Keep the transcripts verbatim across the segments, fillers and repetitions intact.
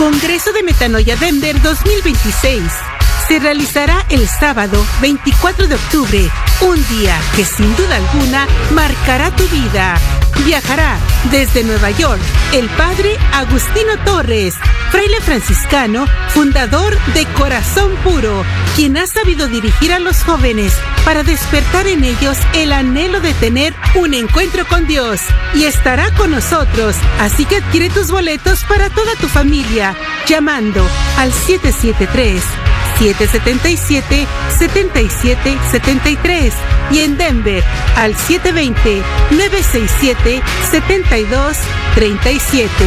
Congreso de Metanoia Denver dos mil veintiséis. Se realizará el sábado veinticuatro de octubre, un día que sin duda alguna marcará tu vida. Viajará desde Nueva York el padre Agustino Torres, fraile franciscano, fundador de Corazón Puro, quien ha sabido dirigir a los jóvenes para despertar en ellos el anhelo de tener un encuentro con Dios. Y estará con nosotros, así que adquiere tus boletos para toda tu familia, llamando al siete siete tres, siete siete siete, siete siete siete tres y en Denver al siete dos cero, nueve seis siete, siete dos tres siete.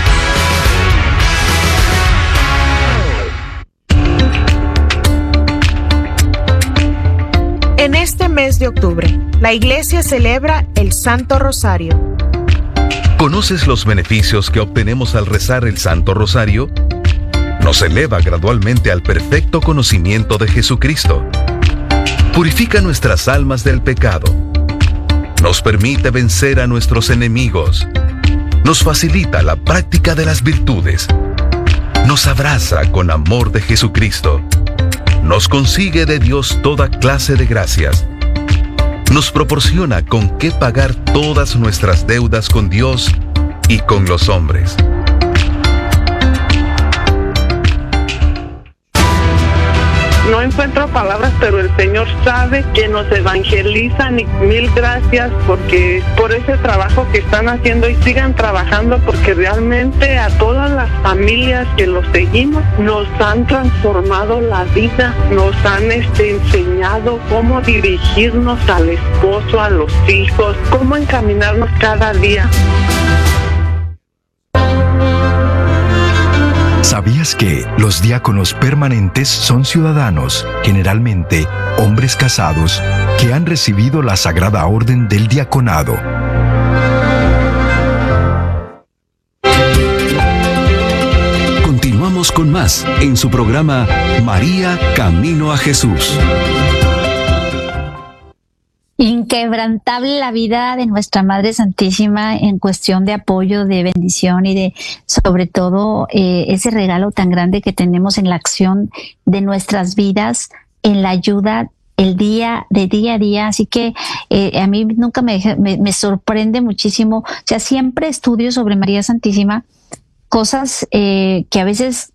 En este mes de octubre, la Iglesia celebra el Santo Rosario. ¿Conoces los beneficios que obtenemos al rezar el Santo Rosario? Nos eleva gradualmente al perfecto conocimiento de Jesucristo. Purifica nuestras almas del pecado. Nos permite vencer a nuestros enemigos. Nos facilita la práctica de las virtudes. Nos abraza con amor de Jesucristo. Nos consigue de Dios toda clase de gracias. Nos proporciona con qué pagar todas nuestras deudas con Dios y con los hombres. No encuentro palabras, pero el Señor sabe que nos evangelizan y mil gracias porque por ese trabajo que están haciendo y sigan trabajando porque realmente a todas las familias que los seguimos nos han transformado la vida, nos han este, enseñado cómo dirigirnos al esposo, a los hijos, cómo encaminarnos cada día. ¿Sabías que los diáconos permanentes son ciudadanos, generalmente hombres casados, que han recibido la Sagrada Orden del Diaconado? Continuamos con más en su programa María Camino a Jesús. Inquebrantable la vida de nuestra Madre Santísima en cuestión de apoyo, de bendición y de, sobre todo, eh, ese regalo tan grande que tenemos en la acción de nuestras vidas, en la ayuda el día de día a día. Así que eh, a mí nunca me, me, me sorprende muchísimo. O sea, siempre estudio sobre María Santísima cosas eh, que a veces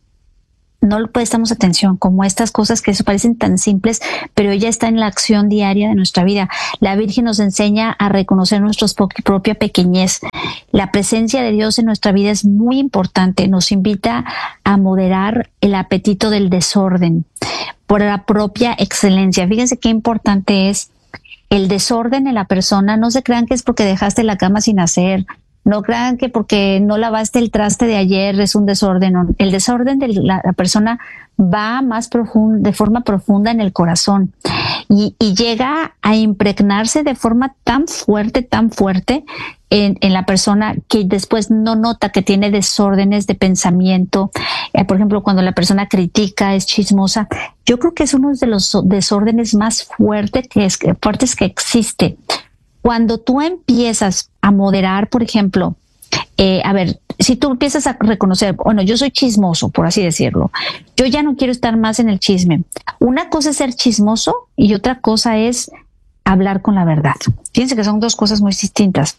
no le prestamos atención, como estas cosas que se parecen tan simples, pero ella está en la acción diaria de nuestra vida. La Virgen nos enseña a reconocer nuestra propia pequeñez. La presencia de Dios en nuestra vida es muy importante. Nos invita a moderar el apetito del desorden por la propia excelencia. Fíjense qué importante es el desorden en la persona. No se crean que es porque dejaste la cama sin hacer. No crean que porque no lavaste el traste de ayer es un desorden. El desorden de la, la persona va más profundo, de forma profunda en el corazón y, y llega a impregnarse de forma tan fuerte, tan fuerte en, en la persona que después no nota que tiene desórdenes de pensamiento. Eh, por ejemplo, cuando la persona critica, es chismosa. Yo creo que es uno de los desórdenes más fuertes que, es, fuertes que existe. Cuando tú empiezas a moderar, por ejemplo, eh, a ver, si tú empiezas a reconocer, bueno, yo soy chismoso, por así decirlo, yo ya no quiero estar más en el chisme. Una cosa es ser chismoso y otra cosa es hablar con la verdad. Fíjense que son dos cosas muy distintas.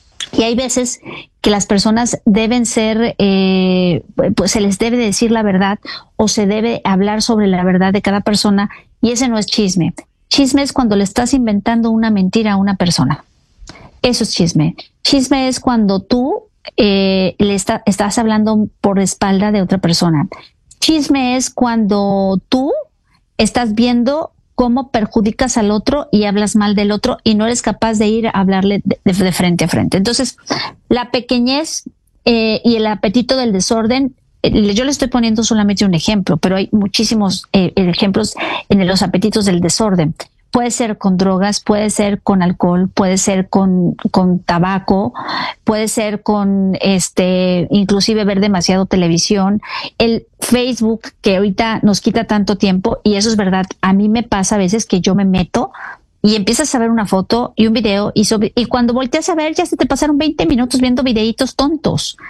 Y hay veces que las personas deben ser, eh, pues se les debe decir la verdad o se debe hablar sobre la verdad de cada persona y ese no es chisme. Chisme es cuando le estás inventando una mentira a una persona. Eso es chisme. Chisme es cuando tú eh, le está, estás hablando por espalda de otra persona. Chisme es cuando tú estás viendo cómo perjudicas al otro y hablas mal del otro y no eres capaz de ir a hablarle de, de, de frente a frente. Entonces, la pequeñez eh, y el apetito del desorden, yo le estoy poniendo solamente un ejemplo, pero hay muchísimos eh, ejemplos en los apetitos del desorden. Puede ser con drogas, puede ser con alcohol, puede ser con, con tabaco, puede ser con este, inclusive ver demasiado televisión, el Facebook que ahorita nos quita tanto tiempo, y eso es verdad. A mí me pasa a veces que yo me meto y empiezas a ver una foto y un video y, sobre, y cuando volteas a ver ya se te pasaron veinte minutos viendo videitos tontos.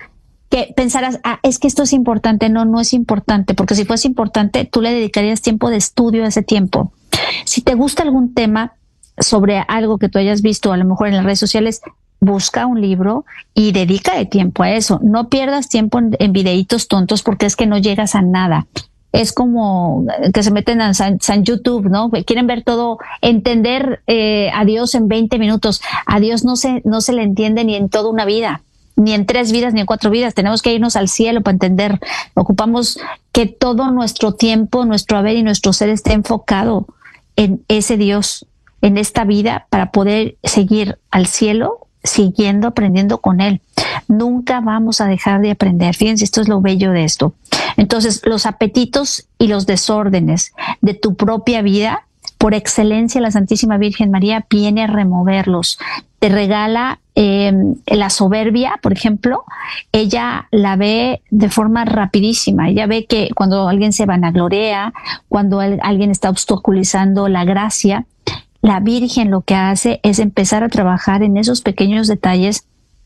que pensarás, ah, es que esto es importante. No, no es importante, porque si fuese importante, tú le dedicarías tiempo de estudio a ese tiempo. Si te gusta algún tema sobre algo que tú hayas visto, a lo mejor en las redes sociales, busca un libro y dedícale tiempo a eso. No pierdas tiempo en, en videitos tontos, porque es que no llegas a nada. Es como que se meten a San, San YouTube, ¿no? Quieren ver todo, entender eh, a Dios en veinte minutos. A Dios no se, no se le entiende ni en toda una vida, ni en tres vidas, ni en cuatro vidas. Tenemos que irnos al cielo para entender. Ocupamos que todo nuestro tiempo, nuestro haber y nuestro ser esté enfocado en ese Dios, en esta vida, para poder seguir al cielo, siguiendo, aprendiendo con Él. Nunca vamos a dejar de aprender. Fíjense, esto es lo bello de esto. Entonces, los apetitos y los desórdenes de tu propia vida, por excelencia, la Santísima Virgen María viene a removerlos. Te regala eh, la soberbia, por ejemplo. Ella la ve de forma rapidísima. Ella ve que cuando alguien se vanagloria, cuando el, alguien está obstaculizando la gracia, la Virgen lo que hace es empezar a trabajar en esos pequeños detalles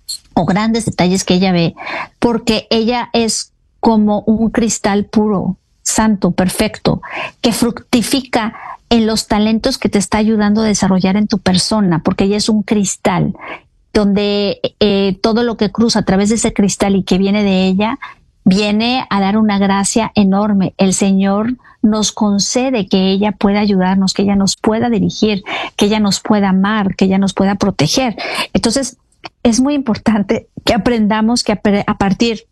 o grandes detalles que ella ve, porque ella es como un cristal puro, santo, perfecto, que fructifica en los talentos que te está ayudando a desarrollar en tu persona, porque ella es un cristal donde eh, todo lo que cruza a través de ese cristal y que viene de ella, viene a dar una gracia enorme. El Señor nos concede que ella pueda ayudarnos, que ella nos pueda dirigir, que ella nos pueda amar, que ella nos pueda proteger. Entonces, es muy importante que aprendamos que a partir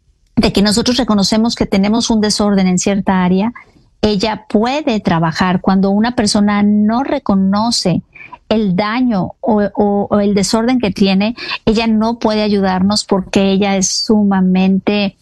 de que nosotros reconocemos que tenemos un desorden en cierta área, ella puede trabajar. Cuando una persona no reconoce el daño o, o, o el desorden que tiene, ella no puede ayudarnos, porque ella es sumamente,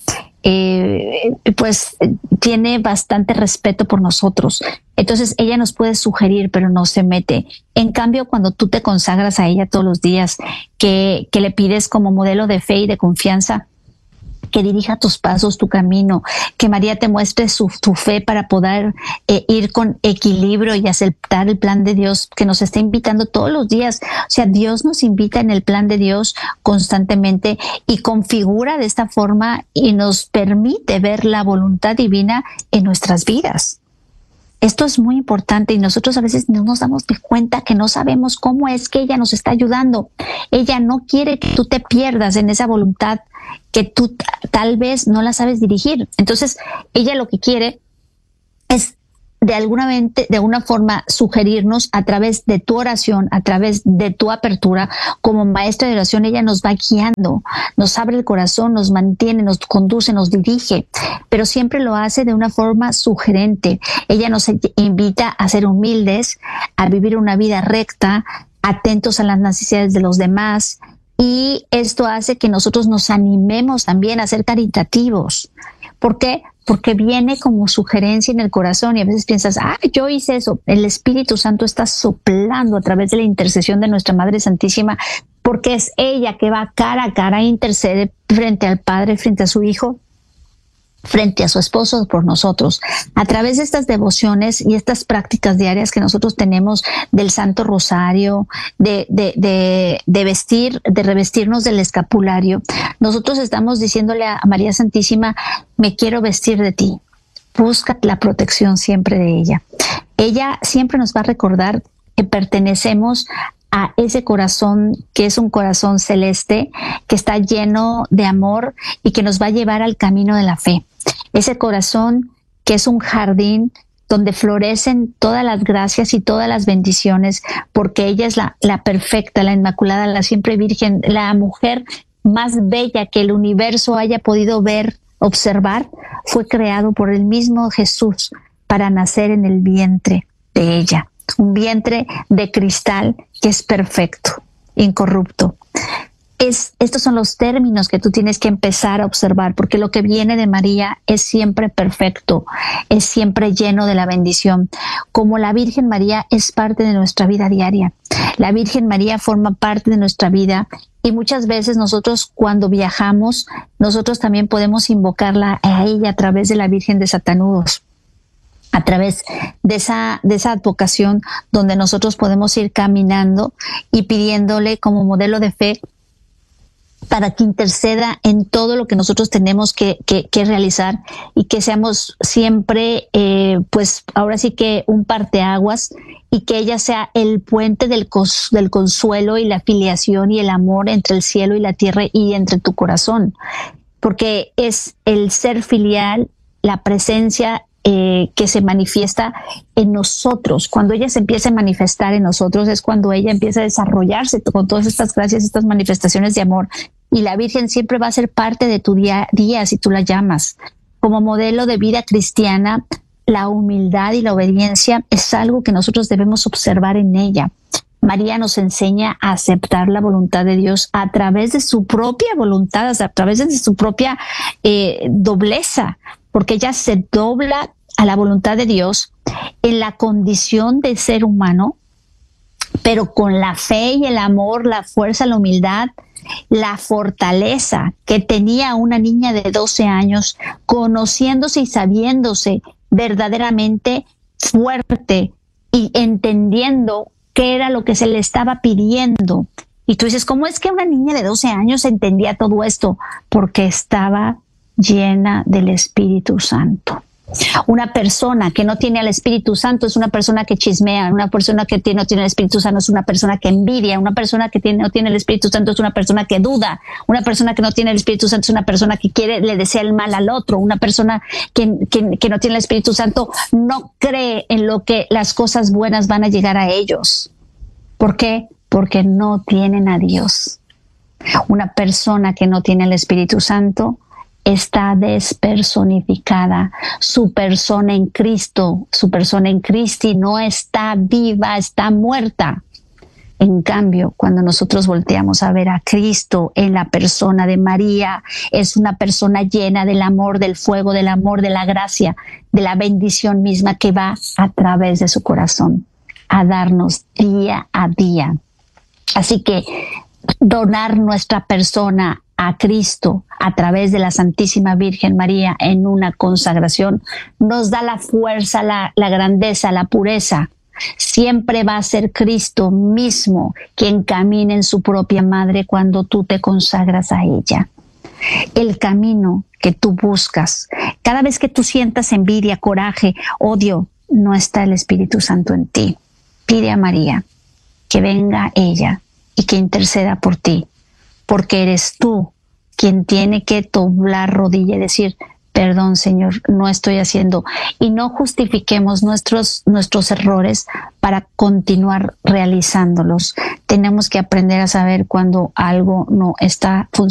eh, pues tiene bastante respeto por nosotros. Entonces ella nos puede sugerir, pero no se mete. En cambio, cuando tú te consagras a ella todos los días, que, que le pides como modelo de fe y de confianza, que dirija tus pasos, tu camino, que María te muestre su, tu fe para poder eh, ir con equilibrio y aceptar el plan de Dios que nos está invitando todos los días. O sea, Dios nos invita en el plan de Dios constantemente y configura de esta forma y nos permite ver la voluntad divina en nuestras vidas. Esto es muy importante y nosotros a veces no nos damos de cuenta que no sabemos cómo es que ella nos está ayudando. Ella no quiere que tú te pierdas en esa voluntad que tú t- tal vez no la sabes dirigir. Entonces, ella lo que quiere es de alguna, mente, de alguna forma sugerirnos a través de tu oración, a través de tu apertura. Como maestra de oración, ella nos va guiando, nos abre el corazón, nos mantiene, nos conduce, nos dirige, pero siempre lo hace de una forma sugerente. Ella nos invita a ser humildes, a vivir una vida recta, atentos a las necesidades de los demás, y esto hace que nosotros nos animemos también a ser caritativos. ¿Por qué? Porque viene como sugerencia en el corazón y a veces piensas, ah, yo hice eso. El Espíritu Santo está soplando a través de la intercesión de nuestra Madre Santísima, porque es ella que va cara a cara, intercede frente al Padre, frente a su Hijo, frente a su esposo por nosotros. A través de estas devociones y estas prácticas diarias que nosotros tenemos del Santo Rosario, de, de, de, de vestir, de revestirnos del escapulario, nosotros estamos diciéndole a María Santísima, me quiero vestir de ti. Busca la protección siempre de ella. Ella siempre nos va a recordar que pertenecemos a ese corazón que es un corazón celeste, que está lleno de amor y que nos va a llevar al camino de la fe. Ese corazón que es un jardín donde florecen todas las gracias y todas las bendiciones, porque ella es la, la perfecta, la inmaculada, la siempre virgen, la mujer más bella que el universo haya podido ver, observar, fue creado por el mismo Jesús para nacer en el vientre de ella. Un vientre de cristal que es perfecto, incorrupto. Es, estos son los términos que tú tienes que empezar a observar, porque lo que viene de María es siempre perfecto, es siempre lleno de la bendición. Como la Virgen María es parte de nuestra vida diaria. La Virgen María forma parte de nuestra vida y muchas veces nosotros cuando viajamos, nosotros también podemos invocarla a ella a través de la Virgen de Satanudos, a través de esa, de esa advocación donde nosotros podemos ir caminando y pidiéndole como modelo de fe para que interceda en todo lo que nosotros tenemos que, que, que realizar y que seamos siempre, eh, pues ahora sí que un parteaguas, y que ella sea el puente del, cos, del consuelo y la filiación y el amor entre el cielo y la tierra y entre tu corazón, porque es el ser filial, la presencia eh, que se manifiesta en nosotros. Cuando ella se empieza a manifestar en nosotros es cuando ella empieza a desarrollarse con todas estas gracias, estas manifestaciones de amor. Y la Virgen siempre va a ser parte de tu día a día si tú la llamas. Como modelo de vida cristiana, la humildad y la obediencia es algo que nosotros debemos observar en ella. María nos enseña a aceptar la voluntad de Dios a través de su propia voluntad, a través de su propia eh, dobleza, porque ella se dobla a la voluntad de Dios en la condición de ser humano, pero con la fe y el amor, la fuerza, la humildad, la fortaleza que tenía una niña de doce años, conociéndose y sabiéndose verdaderamente fuerte y entendiendo qué era lo que se le estaba pidiendo. Y tú dices, ¿cómo es que una niña de doce años entendía todo esto? Porque estaba llena del Espíritu Santo. Una persona que no tiene al Espíritu Santo es una persona que chismea, una persona que tiene, no tiene el Espíritu Santo es una persona que envidia, una persona que tiene, no tiene el Espíritu Santo es una persona que duda, una persona que no tiene el Espíritu Santo es una persona que quiere, le desea el mal al otro, una persona que, que, que no tiene el Espíritu Santo no cree en lo que las cosas buenas van a llegar a ellos. ¿Por qué? Porque no tienen a Dios. Una persona que no tiene el Espíritu Santo está despersonificada. Su persona en Cristo, su persona en Cristo no está viva, está muerta. En cambio, cuando nosotros volteamos a ver a Cristo en la persona de María, es una persona llena del amor, del fuego, del amor, de la gracia, de la bendición misma que va a través de su corazón a darnos día a día. Así que donar nuestra persona a Cristo a través de la Santísima Virgen María en una consagración nos da la fuerza, la, la grandeza, la pureza. Siempre va a ser Cristo mismo quien camina en su propia madre cuando tú te consagras a ella. El camino que tú buscas, cada vez que tú sientas envidia, coraje, odio, no está el Espíritu Santo en ti. Pide a María que venga ella y que interceda por ti, porque eres tú quien tiene que doblar rodilla y decir, perdón, Señor, no estoy haciendo. Y no justifiquemos nuestros, nuestros errores para continuar realizándolos. Tenemos que aprender a saber cuando algo no está funcionando.